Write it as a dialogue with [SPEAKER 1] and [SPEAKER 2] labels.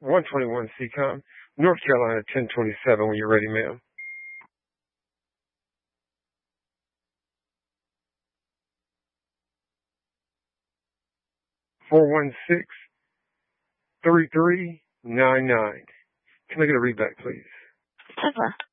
[SPEAKER 1] 121 CCOM, North Carolina 1027 when you're ready, ma'am. 416-3399. Can I get a readback, please?
[SPEAKER 2] Over.